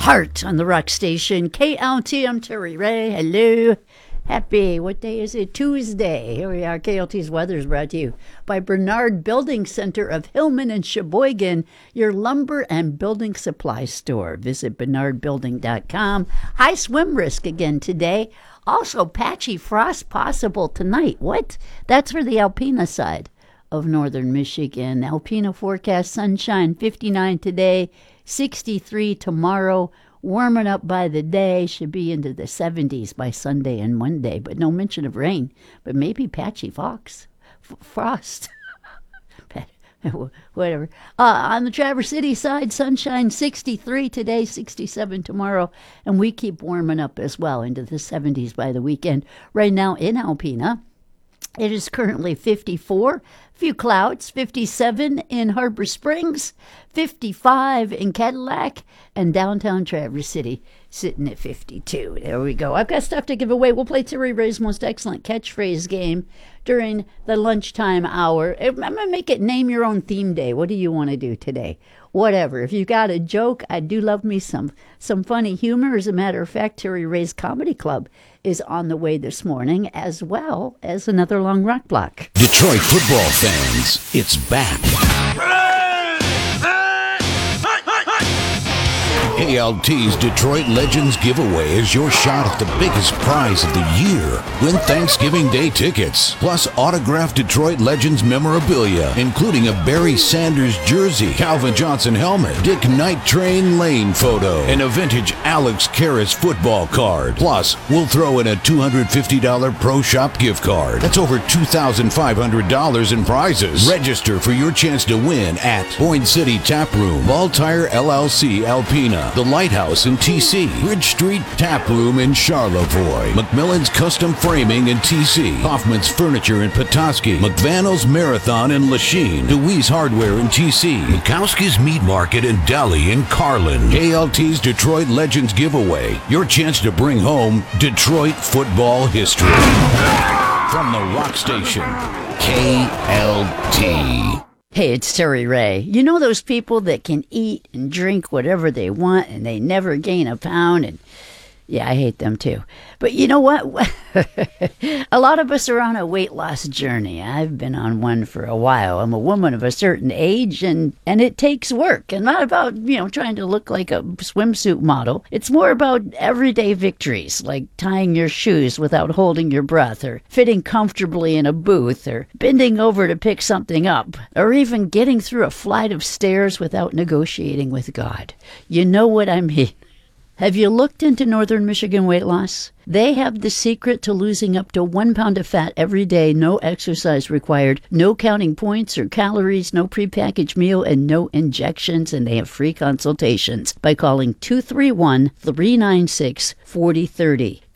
Heart on the rock station. KLT, I'm Terry Ray. Hello. Happy, what day is it? Tuesday. Here we are. KLT's weather is brought to you by Bernard Building Center of Hillman and Sheboygan, your lumber and building supply store. Visit bernardbuilding.com. High swim risk again today. Also, patchy frost possible tonight. What? That's for the Alpena side of northern Michigan. Alpena forecast sunshine, 59 today, 63 tomorrow. Warming up by the day, should be into the 70s by Sunday and Monday, but no mention of rain, but maybe patchy frost. Whatever. On the Traverse City side, sunshine, 63 today, 67 tomorrow, and we keep warming up as well into the 70s by the weekend. Right now in Alpena, it is currently 54, few clouds, 57 in Harbor Springs, 55 in Cadillac, and downtown Traverse City sitting at 52. There we go. I've got stuff to give away. We'll play Terry Ray's Most Excellent Catchphrase game during the lunchtime hour. I'm going to make it Name Your Own Theme Day. What do you want to do today? Whatever. If you've got a joke, I do love me some funny humor. As a matter of fact, Terry Ray's Comedy Club is on the way this morning, as well as another long rock block. Detroit football fans, it's back. KLT's Detroit Legends giveaway is your shot at the biggest prize of the year. Win Thanksgiving Day tickets, plus autographed Detroit Legends memorabilia, including a Barry Sanders jersey, Calvin Johnson helmet, Dick Night Train Lane photo, and a vintage Alex Karras football card. Plus, we'll throw in a $250 Pro Shop gift card. That's over $2,500 in prizes. Register for your chance to win at Boyne City Tap Room, Ball Tire LLC Alpena, The Lighthouse in TC, Bridge Street Tap Room in Charlevoix, McMillan's Custom Framing in TC, Hoffman's Furniture in Petoskey, McVannell's Marathon in Lachine, DeWeese Hardware in TC, Mikowski's Meat Market in Delhi in Carlin. KLT's Detroit Legends giveaway, your chance to bring home Detroit football history. From the rock station, KLT. Hey, it's Terry Ray. You know those people that can eat and drink whatever they want and they never gain a pound? And yeah, I hate them too. But you know what? A lot of us are on a weight loss journey. I've been on one for a while. I'm a woman of a certain age, and it takes work. And not about, trying to look like a swimsuit model. It's more about everyday victories, like tying your shoes without holding your breath, or fitting comfortably in a booth, or bending over to pick something up, or even getting through a flight of stairs without negotiating with God. You know what I mean. Have you looked into Northern Michigan Weight Loss? They have the secret to losing up to 1 pound of fat every day, no exercise required, no counting points or calories, no prepackaged meal, and no injections, and they have free consultations by calling 231-396-4030.